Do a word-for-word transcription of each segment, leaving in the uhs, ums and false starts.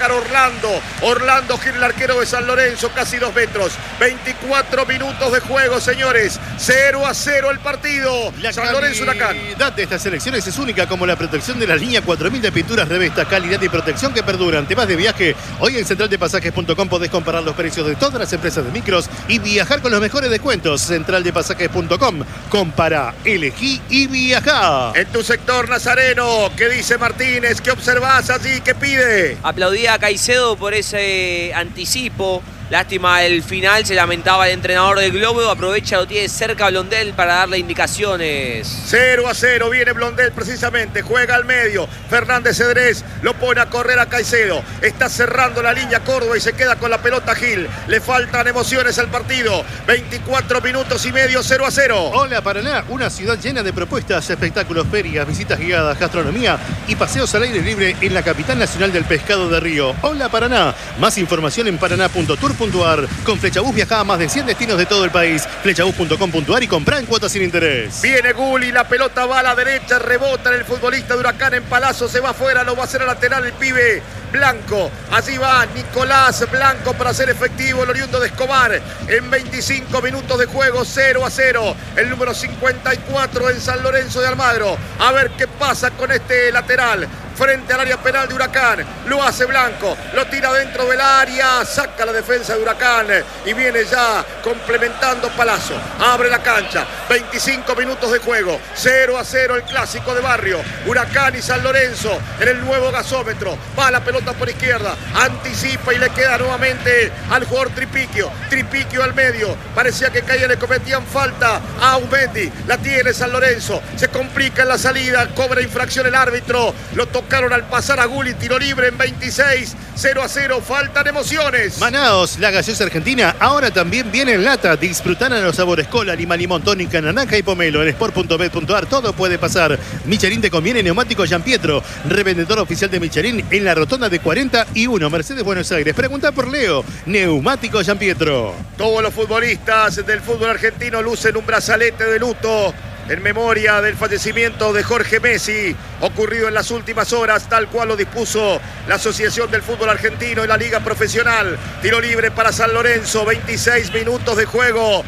Orlando, Orlando Gil, el arquero de San Lorenzo, casi dos metros, veinticuatro minutos de juego, señores, cero a cero el partido. La San Lorenzo Huracán. La calidad de estas selecciones es única, como la protección de la línea cuatro mil de pinturas Revesta, calidad y protección que perduran. Te vas de viaje, hoy en central de pasajes punto com podés comparar los precios de todas las empresas de micros y viajar con los mejores descuentos. central de pasajes punto com, compara, elegí y viajá. En tu sector, Nazareno, ¿qué dice Martínez? ¿Qué observás allí? ¿Qué pide? Aplaudía a Caicedo por ese anticipo. Lástima el final, se lamentaba el entrenador del Globo. Aprovecha, lo tiene cerca Blondel para darle indicaciones. cero a cero, viene Blondel precisamente, juega al medio. Fernández Cedrés lo pone a correr a Caicedo. Está cerrando la línea Córdoba y se queda con la pelota Gil. Le faltan emociones al partido. veinticuatro minutos y medio, cero a cero. Hola Paraná, una ciudad llena de propuestas, espectáculos, ferias, visitas guiadas, gastronomía y paseos al aire libre en la capital nacional del pescado de Río. Hola Paraná, más información en paraná punto tour punto a r. Con Flechabús viaja a más de cien destinos de todo el país. flechabús punto com punto a r y comprá en cuotas sin interés. Viene Gulli, la pelota va a la derecha, rebota en el futbolista de Huracán en Palazzo, se va afuera, lo va a hacer a lateral el pibe Blanco. Allí va Nicolás Blanco para hacer efectivo el oriundo de Escobar. En veinticinco minutos de juego, cero a cero. El número cincuenta y cuatro en San Lorenzo de Almagro. A ver qué pasa con este lateral. Frente al área penal de Huracán, lo hace Blanco, lo tira dentro del área, saca la defensa de Huracán y viene ya complementando Palazzo, abre la cancha, veinticinco minutos de juego, cero a cero el clásico de barrio, Huracán y San Lorenzo en el nuevo gasómetro, va la pelota por izquierda, anticipa y le queda nuevamente al jugador Tripiquio, Tripiquio al medio, parecía que caía, le cometían falta a Aumendi, la tiene San Lorenzo, se complica en la salida, cobra infracción el árbitro, lo tocaron al pasar a Gulli, tiro libre en veintiséis, cero a cero, faltan emociones. Manaos, la gaseosa argentina, ahora también viene en lata. Disfrutan a los sabores cola, lima, limón, tónica, naranja y pomelo. En sport punto bet punto a r todo puede pasar. Michelin te conviene, neumático Gianpietro, revendedor oficial de Michelin en la rotonda de cuarenta y uno, Mercedes, Buenos Aires. Pregunta por Leo, neumático Gianpietro. Todos los futbolistas del fútbol argentino lucen un brazalete de luto en memoria del fallecimiento de Jorge Messi, ocurrido en las últimas horas, tal cual lo dispuso la Asociación del Fútbol Argentino y la Liga Profesional. Tiro libre para San Lorenzo, veintiséis minutos de juego.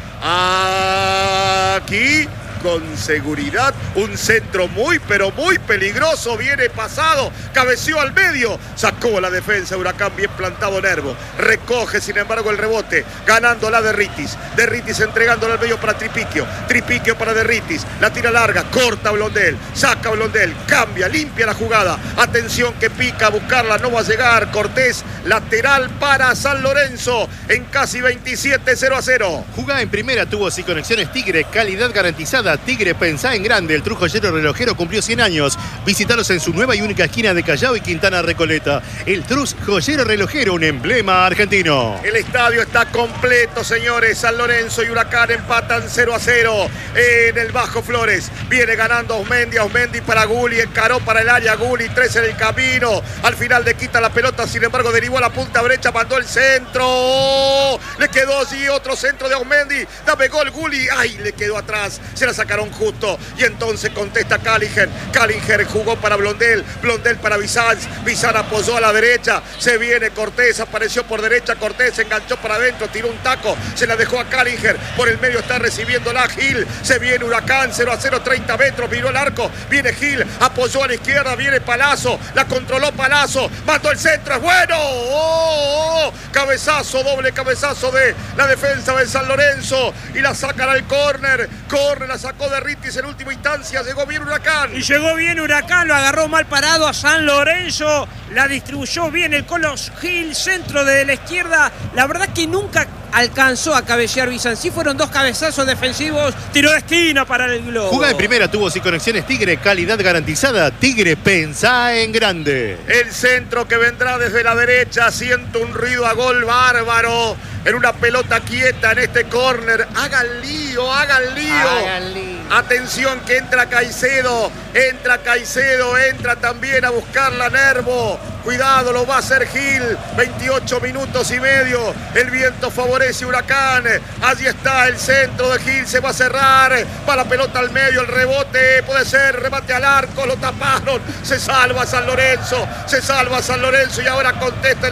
Aquí, con seguridad, un centro muy, pero muy peligroso, viene pasado, cabeceó al medio, sacó la defensa Huracán, bien plantado Nervo, recoge sin embargo el rebote, ganándola Derritis, Derritis entregándola al medio para Tripiquio, Tripiquio para Derritis, la tira larga, corta Blondel, saca Blondel, cambia, limpia la jugada, atención que pica a buscarla, no va a llegar, Cortés, lateral para San Lorenzo, en casi veintisiete, cero a cero. Jugá en primera, tubos y conexiones Tigre, calidad garantizada. Tigre, pensá en grande. El Trus Joyero Relojero cumplió cien años. Visítalos en su nueva y única esquina de Callao y Quintana Recoleta. El Trus Joyero Relojero, un emblema argentino. El estadio está completo, señores. San Lorenzo y Huracán empatan cero a cero en el Bajo Flores. Viene ganando Aumendi, Aumendi para Gulli, encaró para el área Gulli, tres en el camino. Al final le quita la pelota, sin embargo derivó a la punta derecha, mandó el centro. Le quedó allí otro centro de Aumendi. Dame gol Gulli. Ay, le quedó atrás. Se la sacaron justo y entonces contesta Callinger. Callinger jugó para Blondel, Blondel para Bizanz, Bizanz apoyó a la derecha, se viene Cortés, apareció por derecha, Cortés enganchó para adentro, tiró un taco, se la dejó a Callinger, por el medio está recibiendo la Gil, se viene Huracán, cero a cero, treinta metros, miró el arco, viene Gil, apoyó a la izquierda, viene Palazzo, la controló Palazzo, mandó el centro, es bueno, oh, oh, cabezazo, doble cabezazo de la defensa de San Lorenzo y la sacan al córner, córner, la sacó Derritis en última instancia, llegó bien Huracán. Y llegó bien Huracán, lo agarró mal parado a San Lorenzo, la distribuyó bien el Colos Gil, centro de la izquierda, la verdad que nunca alcanzó a cabecear Bizanz, sí fueron dos cabezazos defensivos, tiro de esquina para el Globo. Jugá en primera, tubos y conexiones Tigre, calidad garantizada. Tigre, pensá en grande. El centro que vendrá desde la derecha, siente un ruido a gol bárbaro, en una pelota quieta en este córner, hagan lío, hagan lío. Hagan lío. Atención que entra Caicedo, entra Caicedo, entra también a buscarla Nervo. Cuidado, lo va a hacer Gil. veintiocho minutos y medio. El viento favorece Huracán. Allí está el centro de Gil. Se va a cerrar. Va la pelota al medio. El rebote puede ser. Remate al arco. Lo taparon. Se salva San Lorenzo. Se salva San Lorenzo y ahora contesta.